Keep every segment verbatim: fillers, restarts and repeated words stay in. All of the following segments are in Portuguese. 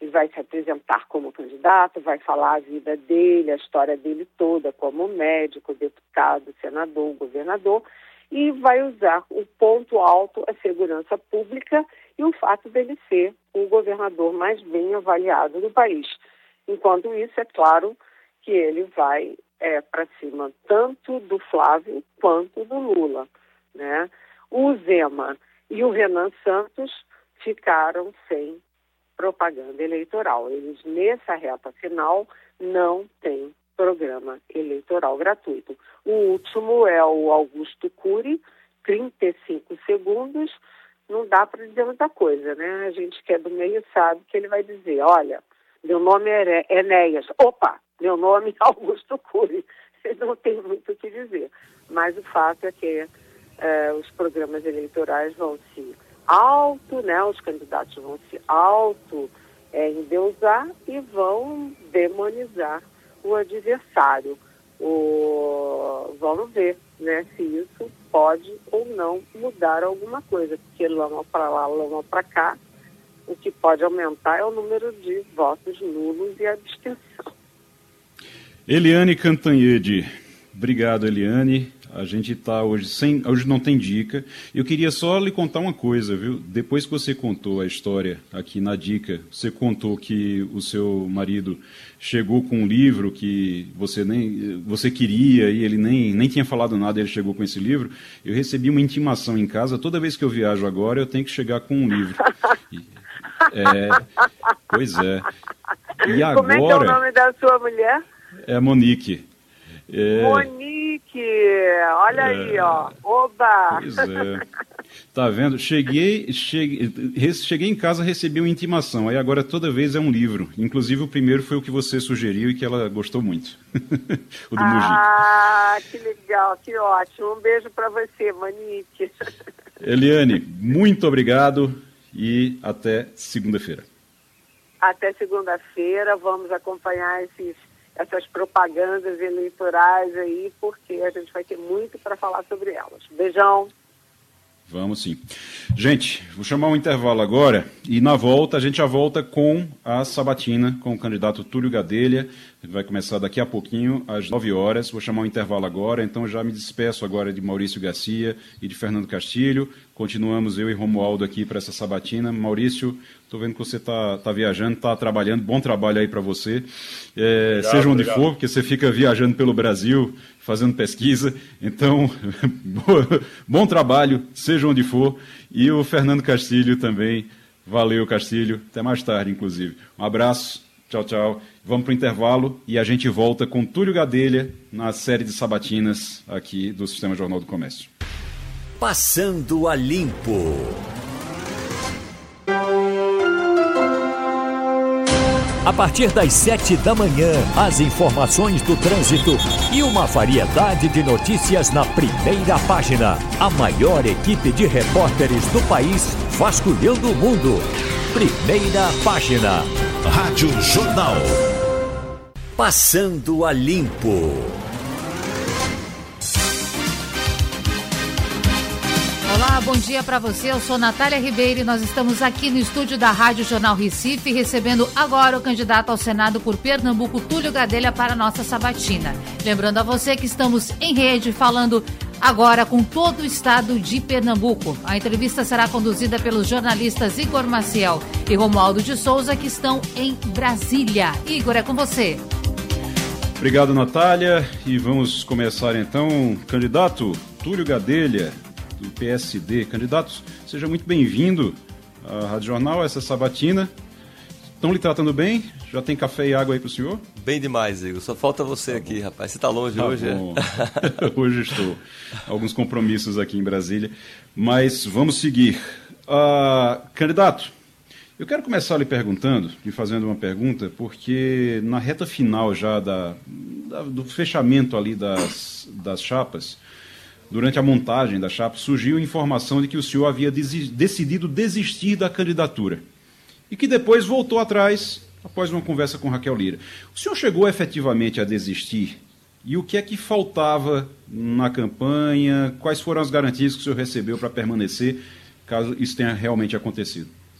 vai se apresentar como candidato, vai falar a vida dele, a história dele toda como médico, deputado, senador, governador, e vai usar o ponto alto, a segurança pública e o fato dele ser o governador mais bem avaliado do país. Enquanto isso, é claro que ele vai é, para cima tanto do Flávio quanto do Lula, né? O Zema e o Renan Santos ficaram sem propaganda eleitoral. Eles, nessa reta final, não têm programa eleitoral gratuito. O último é o Augusto Cury, trinta e cinco segundos, não dá para dizer muita coisa, né? A gente que é do meio sabe que ele vai dizer, olha, meu nome é Enéas, opa, meu nome é Augusto Cury. Não tem muito o que dizer. Mas o fato é que é, os programas eleitorais vão se auto, né? Os candidatos vão se auto é, endeusar e vão demonizar o adversário. O... Vamos ver, né, se isso pode ou não mudar alguma coisa, porque lama para lá, lama para cá, o que pode aumentar é o número de votos nulos e abstenção. Eliane Cantanhede, obrigado, Eliane. A gente está hoje sem, hoje não tem dica. Eu queria só lhe contar uma coisa, viu? Depois que você contou a história aqui na dica, você contou que o seu marido chegou com um livro que você nem você queria e ele nem, nem tinha falado nada, ele chegou com esse livro. Eu recebi uma intimação em casa, toda vez que eu viajo agora, eu tenho que chegar com um livro. É, pois é. E agora, como é que é o nome da sua mulher? É a Monique. É... Monique, olha é... aí, ó. Oba! Pois é. Tá vendo? Cheguei, cheguei, cheguei em casa, recebi uma intimação. Aí agora toda vez é um livro. Inclusive o primeiro foi o que você sugeriu e que ela gostou muito. O do Mujica. Ah, que legal, que ótimo. Um beijo para você, Monique. Eliane, muito obrigado e até segunda-feira. Até segunda-feira, vamos acompanhar esses, essas propagandas eleitorais aí, porque a gente vai ter muito para falar sobre elas. Beijão. Vamos sim. Gente, vou chamar um intervalo agora e na volta a gente já volta com a sabatina com o candidato Túlio Gadelha. Vai começar daqui a pouquinho, às nove horas. Vou chamar um intervalo agora, então já me despeço agora de Maurício Garcia e de Fernando Castilho. Continuamos eu e Romualdo aqui para essa sabatina. Maurício, estou vendo que você está tá viajando, está trabalhando. Bom trabalho aí para você. É, obrigado, seja onde obrigado. for, porque você fica viajando pelo Brasil, fazendo pesquisa. Então, bom trabalho, seja onde for. E o Fernando Castilho também. Valeu, Castilho. Até mais tarde, inclusive. Um abraço. Tchau, tchau. Vamos para o intervalo e a gente volta com Túlio Gadelha na série de sabatinas aqui do Sistema Jornal do Comércio. Passando a Limpo. A partir das sete da manhã, as informações do trânsito e uma variedade de notícias na primeira página. A maior equipe de repórteres do país vasculhando o mundo. Primeira página. Rádio Jornal. Passando a Limpo. Olá, bom dia para você. Eu sou Natália Ribeiro e nós estamos aqui no estúdio da Rádio Jornal Recife, recebendo agora o candidato ao Senado por Pernambuco, Túlio Gadelha, para a nossa sabatina. Lembrando a você que estamos em rede falando agora com todo o estado de Pernambuco. A entrevista será conduzida pelos jornalistas Igor Maciel e Romualdo de Souza, que estão em Brasília. Igor, é com você. Obrigado, Natália. E vamos começar então. Candidato Túlio Gadelha, do P S D. Candidatos, seja muito bem-vindo à Rádio Jornal, essa sabatina. Estão lhe tratando bem? Já tem café e água aí para o senhor? Bem demais, Igor. Só falta você tá aqui, bom. Rapaz. Você está longe tá hoje, bom. É? Hoje estou. Alguns compromissos aqui em Brasília. Mas vamos seguir. Uh, candidato, eu quero começar lhe perguntando, lhe fazendo uma pergunta, porque na reta final já da, da, do fechamento ali das, das chapas, durante a montagem da chapa, surgiu informação de que o senhor havia desi- decidido desistir da candidatura e que depois voltou atrás após uma conversa com Raquel Lira. O senhor chegou efetivamente a desistir? E o que é que faltava na campanha? Quais foram as garantias que o senhor recebeu para permanecer, caso isso tenha realmente acontecido?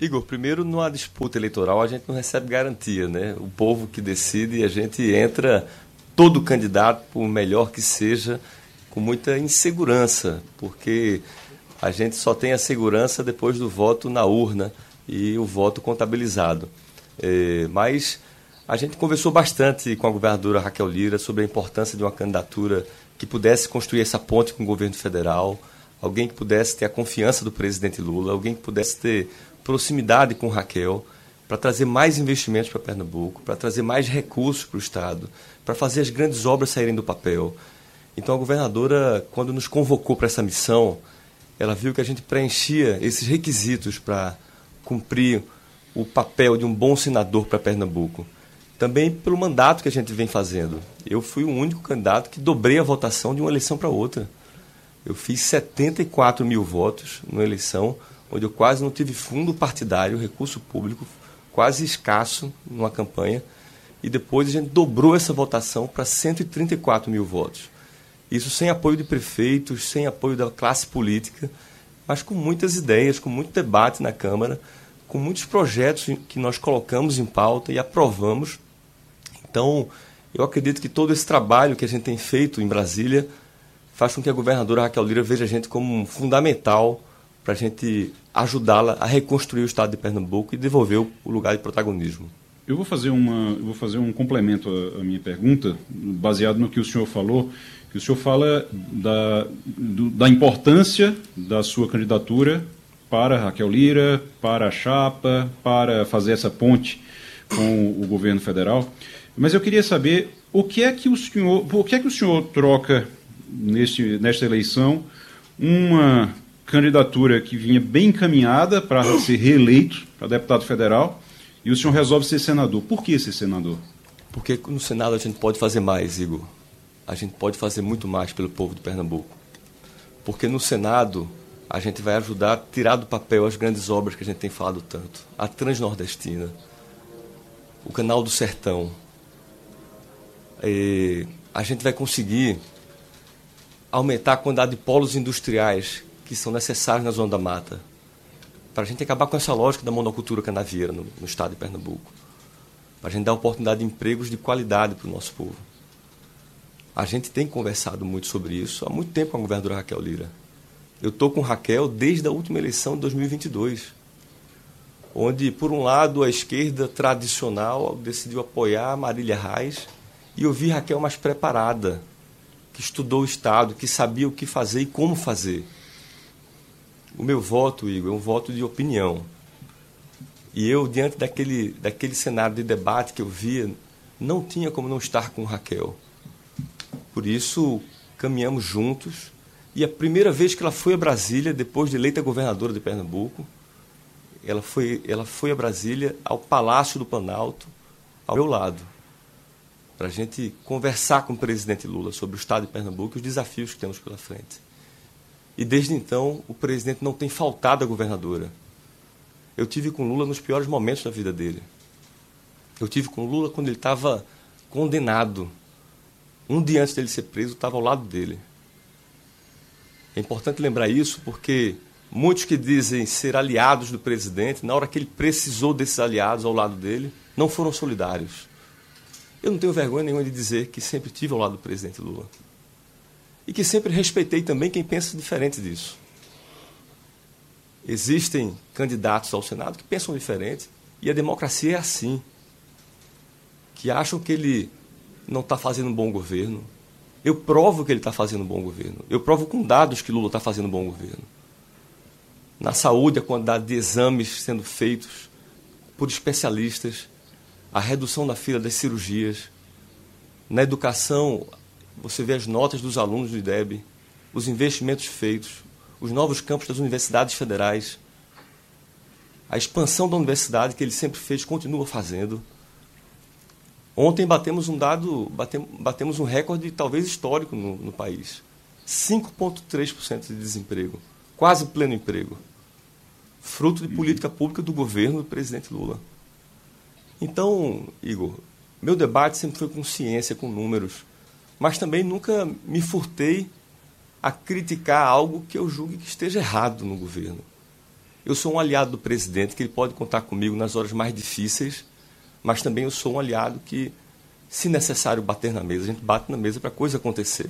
Igor, primeiro, numa disputa eleitoral a gente não recebe garantia, né? O povo que decide e a gente entra, todo candidato, por melhor que seja, com muita insegurança, porque a gente só tem a segurança depois do voto na urna e o voto contabilizado. É, mas a gente conversou bastante com a governadora Raquel Lira sobre a importância de uma candidatura que pudesse construir essa ponte com o governo federal, alguém que pudesse ter a confiança do presidente Lula, alguém que pudesse ter proximidade com Raquel, para trazer mais investimentos para Pernambuco, para trazer mais recursos para o Estado, para fazer as grandes obras saírem do papel. Então a governadora, quando nos convocou para essa missão, ela viu que a gente preenchia esses requisitos para cumprir o papel de um bom senador para Pernambuco. Também pelo mandato que a gente vem fazendo. Eu fui o único candidato que dobrei a votação de uma eleição para outra. Eu fiz setenta e quatro mil votos numa eleição onde eu quase não tive fundo partidário, recurso público, quase escasso numa campanha, e depois a gente dobrou essa votação para cento e trinta e quatro mil votos. Isso sem apoio de prefeitos, sem apoio da classe política, mas com muitas ideias, com muito debate na Câmara, com muitos projetos que nós colocamos em pauta e aprovamos. Então, eu acredito que todo esse trabalho que a gente tem feito em Brasília faz com que a governadora Raquel Lira veja a gente como fundamental para a gente ajudá-la a reconstruir o Estado de Pernambuco e devolver o lugar de protagonismo. Eu vou fazer, uma, eu vou fazer um complemento à, à minha pergunta, baseado no que o senhor falou, que o senhor fala da, do, da importância da sua candidatura para Raquel Lira, para a chapa, para fazer essa ponte com o governo federal. Mas eu queria saber o que é que o senhor, por que é que o senhor troca neste, nesta eleição uma candidatura que vinha bem encaminhada para ser reeleito para deputado federal e o senhor resolve ser senador. Por que ser senador? Porque no Senado a gente pode fazer mais, Igor. A gente pode fazer muito mais pelo povo de Pernambuco. Porque no Senado a gente vai ajudar a tirar do papel as grandes obras que a gente tem falado tanto. A Transnordestina, o Canal do Sertão. E a gente vai conseguir aumentar a quantidade de polos industriais que são necessários na Zona da Mata, para a gente acabar com essa lógica da monocultura canavieira no, no estado de Pernambuco, para a gente dar oportunidade de empregos de qualidade para o nosso povo. A gente tem conversado muito sobre isso há muito tempo com a governadora Raquel Lira. Eu estou com Raquel desde a última eleição de dois mil e vinte e dois, onde, por um lado, a esquerda tradicional decidiu apoiar Marília Reis, e eu vi Raquel mais preparada, que estudou o Estado, que sabia o que fazer e como fazer. O meu voto, Igor, é um voto de opinião. E eu, diante daquele, daquele cenário de debate que eu via, não tinha como não estar com Raquel. Por isso, caminhamos juntos. E a primeira vez que ela foi a Brasília, depois de eleita governadora de Pernambuco, ela foi, ela foi a Brasília, ao Palácio do Planalto, ao meu lado, para a gente conversar com o presidente Lula sobre o Estado de Pernambuco e os desafios que temos pela frente. E desde então, o presidente não tem faltado à governadora. Eu tive com Lula nos piores momentos da vida dele. Eu tive com Lula quando ele estava condenado. Um dia antes dele ser preso, eu estava ao lado dele. É importante lembrar isso porque muitos que dizem ser aliados do presidente, na hora que ele precisou desses aliados ao lado dele, não foram solidários. Eu não tenho vergonha nenhuma de dizer que sempre estive ao lado do presidente Lula. E que sempre respeitei também quem pensa diferente disso. Existem candidatos ao Senado que pensam diferente, e a democracia é assim, que acham que ele não está fazendo um bom governo. Eu provo que ele está fazendo um bom governo. Eu provo com dados que Lula está fazendo um bom governo. Na saúde, a quantidade de exames sendo feitos por especialistas, a redução da fila das cirurgias. Na educação, você vê as notas dos alunos do I D E B, os investimentos feitos, os novos campos das universidades federais, a expansão da universidade que ele sempre fez, continua fazendo. Ontem batemos um dado, batemos, batemos um recorde talvez histórico no, no país. cinco vírgula três por cento de desemprego, quase pleno emprego. Fruto de política pública do governo do presidente Lula. Então, Igor, meu debate sempre foi com ciência, com números, mas também nunca me furtei a criticar algo que eu julgue que esteja errado no governo. Eu sou um aliado do presidente, que ele pode contar comigo nas horas mais difíceis, mas também eu sou um aliado que, se necessário bater na mesa, a gente bate na mesa para a coisa acontecer.